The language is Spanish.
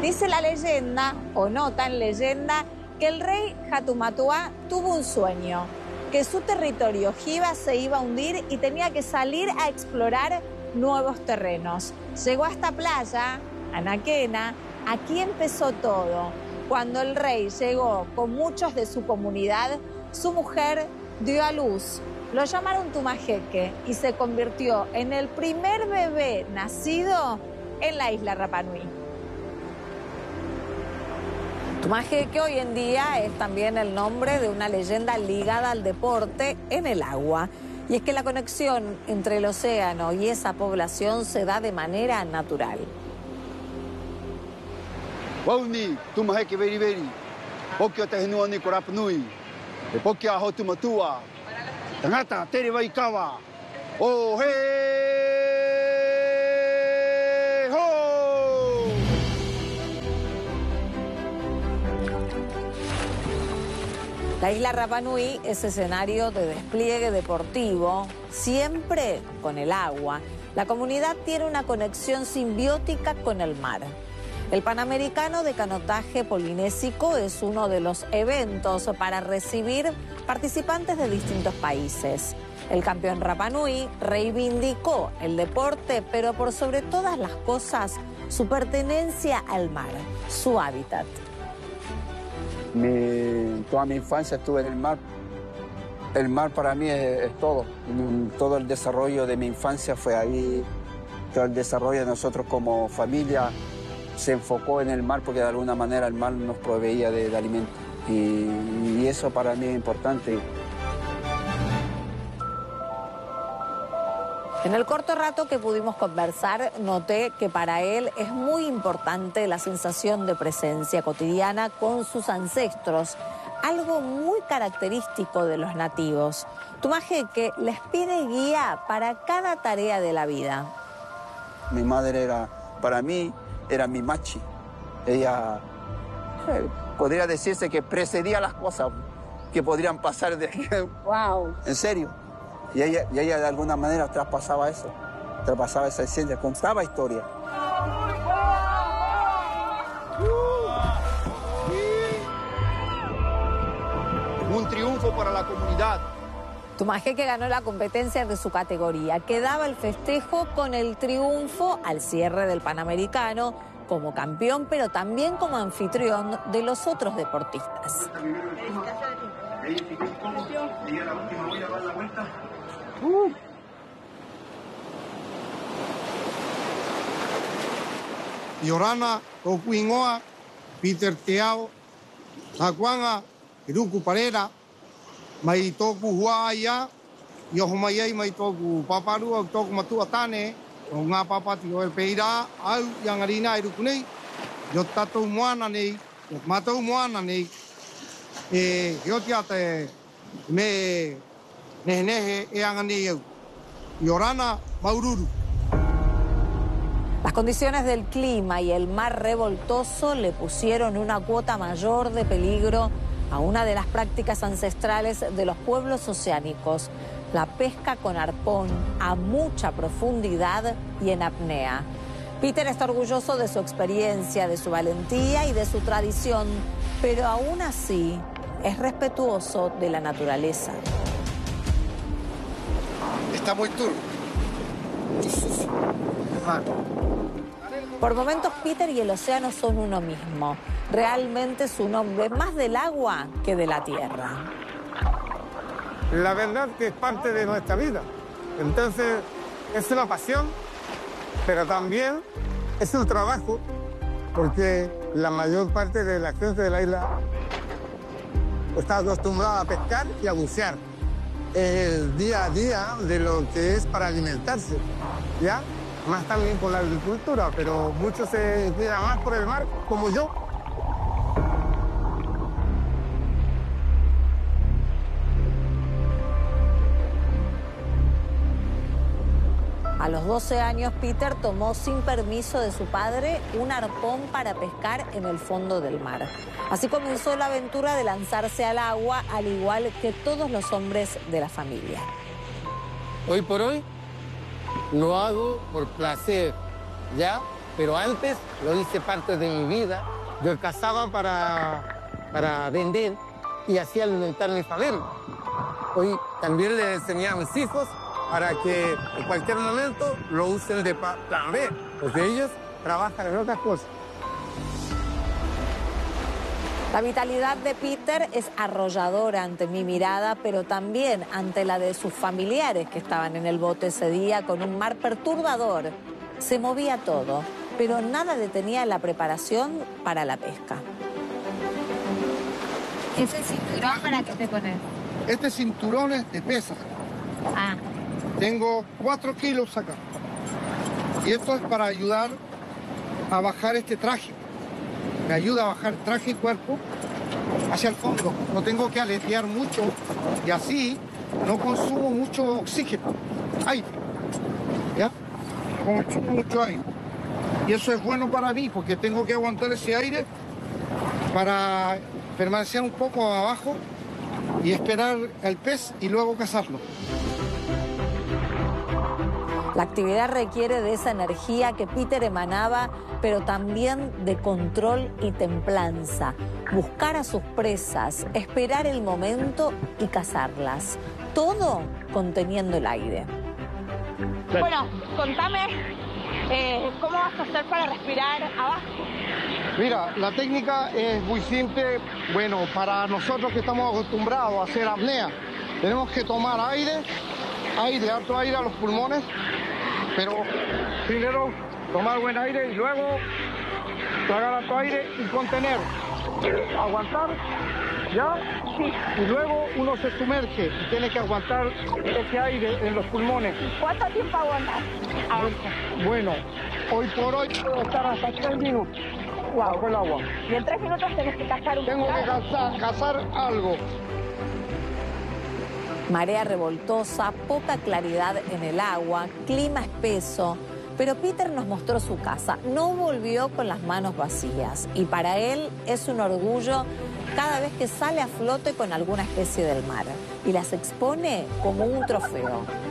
Dice la leyenda, o no tan leyenda, que el rey Hatumatuá tuvo un sueño, que su territorio Jiva se iba a hundir y tenía que salir a explorar nuevos terrenos. Llegó a esta playa, Anaquena, aquí empezó todo. Cuando el rey llegó con muchos de su comunidad, su mujer dio a luz. Lo llamaron Tumajeque y se convirtió en el primer bebé nacido en la isla Rapa Nui. Tumajeque hoy en día es también el nombre de una leyenda ligada al deporte en el agua. Y es que la conexión entre el océano y esa población se da de manera natural. Wauni, Tumajeque veri veri, Pokia Tehenuani ko Rapa Nui, Pokia Hatumatuá, Tangata Tere Waikawa, Oh Hey Ho. La isla Rapa Nui es escenario de despliegue deportivo, siempre con el agua. La comunidad tiene una conexión simbiótica con el mar. El Panamericano de Canotaje Polinésico es uno de los eventos para recibir participantes de distintos países. El campeón Rapa Nui reivindicó el deporte, pero por sobre todas las cosas, su pertenencia al mar, su hábitat. Toda mi infancia estuve en el mar. El mar para mí es todo. Todo el desarrollo de mi infancia fue ahí. Todo el desarrollo de nosotros como familia se enfocó en el mar porque de alguna manera el mar nos proveía de alimento. Y eso para mí es importante. En el corto rato que pudimos conversar, noté que para él es muy importante la sensación de presencia cotidiana con sus ancestros, algo muy característico de los nativos. Tumajeque les pide guía para cada tarea de la vida. Mi madre para mí, era mi machi. Ella podría decirse que precedía las cosas que podrían pasar de aquí. Wow. En serio. Y ella de alguna manera traspasaba eso, traspasaba esa esencia, contaba historia. Un triunfo para la comunidad. Tumajeque ganó la competencia de su categoría. Quedaba el festejo con el triunfo al cierre del Panamericano como campeón, pero también como anfitrión de los otros deportistas. Yorana, Tokuingoa, Peter Teao, Takuanga, Iruku Parera, mai toku huaia, Yohumayai mai toku paparu, toku matua tane, o ngā papati o peira, au yangarina Iruku nei, yo tatou moana nei, yo matou moana nei, yo te me nehe e angani eu. Yorana, Maururu. Las condiciones del clima y el mar revoltoso le pusieron una cuota mayor de peligro a una de las prácticas ancestrales de los pueblos oceánicos, la pesca con arpón a mucha profundidad y en apnea. Peter está orgulloso de su experiencia, de su valentía y de su tradición, pero aún así es respetuoso de la naturaleza. Está muy turbio. Por momentos Peter y el océano son uno mismo. Realmente es un hombre más del agua que de la tierra. La verdad que es parte de nuestra vida. Entonces es una pasión, pero también es un trabajo, porque la mayor parte de la gente de la isla está acostumbrada a pescar y a bucear. El día a día de lo que es para alimentarse, ¿ya? Más también por la agricultura, pero muchos se cuidan más por el mar, como yo. A los 12 años, Peter tomó sin permiso de su padre un arpón para pescar en el fondo del mar. Así comenzó la aventura de lanzarse al agua, al igual que todos los hombres de la familia. Hoy por hoy lo hago por placer, ¿ya? pero antes lo hice parte de mi vida. Yo cazaba para vender y así alimentar a mi familia. Hoy también le enseñé a mis hijos para que en cualquier momento lo usen de plan B, porque ellos trabajan en otras cosas. La vitalidad de Peter es arrolladora ante mi mirada, pero también ante la de sus familiares que estaban en el bote ese día con un mar perturbador. Se movía todo, pero nada detenía la preparación para la pesca. ¿Ese cinturón para qué te pones? Este cinturón es de pesa. Ah, Tengo 4 kilos acá. Y esto es para ayudar a bajar este traje. Me ayuda a bajar traje y cuerpo hacia el fondo. No tengo que aletear mucho y así no consumo mucho oxígeno, aire. ¿Ya? Consumo mucho aire. Y eso es bueno para mí porque tengo que aguantar ese aire para permanecer un poco abajo y esperar al pez y luego cazarlo. La actividad requiere de esa energía que Peter emanaba, pero también de control y templanza. Buscar a sus presas, esperar el momento y cazarlas. Todo conteniendo el aire. bueno, contame cómo vas a hacer para respirar abajo. Mira, la técnica es muy simple. Bueno, para nosotros que estamos acostumbrados a hacer apnea, tenemos que tomar aire, harto aire a los pulmones, pero primero tomar buen aire y luego tragar harto aire y contener. Aguantar, ¿ya? Sí. Y luego uno se sumerge y tiene que aguantar ese aire en los pulmones. ¿Cuánto tiempo aguantas abajo? Bueno, hoy por hoy puedo estar hasta 3 minutos bajo el agua. Y en 3 minutos tenés que cazar un Tengo que cazar algo. Marea revoltosa, poca claridad en el agua, clima espeso. Pero Peter nos mostró su casa. No volvió con las manos vacías. Y para él es un orgullo cada vez que sale a flote con alguna especie del mar. Y las expone como un trofeo.